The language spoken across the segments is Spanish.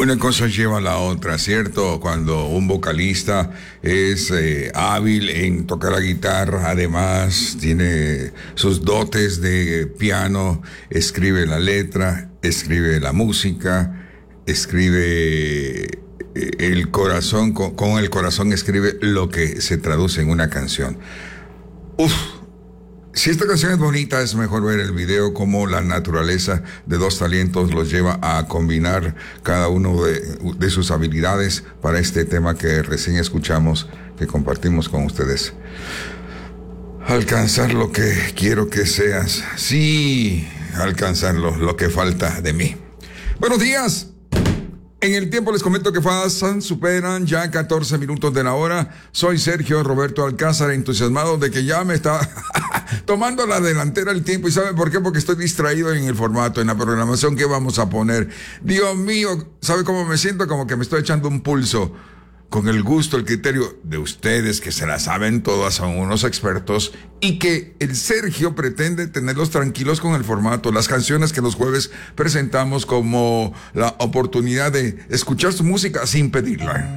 Una cosa lleva a la otra, ¿cierto? Cuando un vocalista es hábil en tocar la guitarra, además tiene sus dotes de piano, escribe la letra, escribe la música, escribe el corazón, con el corazón escribe lo que se traduce en una canción. Uf. Si esta canción es bonita, es mejor ver el video, cómo la naturaleza de dos talentos los lleva a combinar cada uno de sus habilidades para este tema que recién escuchamos, que compartimos con ustedes. Alcanzar lo que quiero que seas. Sí, alcanzar lo que falta de mí. Buenos días. En el tiempo les comento que superan ya 14 minutos de la hora. Soy Sergio Roberto Alcázar, entusiasmado de que ya me está tomando la delantera el tiempo. ¿Y saben por qué? Porque estoy distraído en el formato, en la programación que vamos a poner. Dios mío, ¿sabe cómo me siento? Como que me estoy echando un pulso. Con el gusto, el criterio de ustedes, que se la saben todas, son unos expertos, y que el Sergio pretende tenerlos tranquilos con el formato, las canciones que los jueves presentamos como la oportunidad de escuchar su música sin pedirla.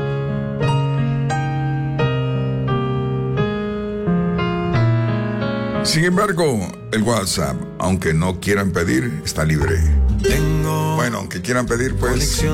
Sin embargo, el WhatsApp, aunque no quieran pedir, está libre. Bueno, aunque quieran pedir, pues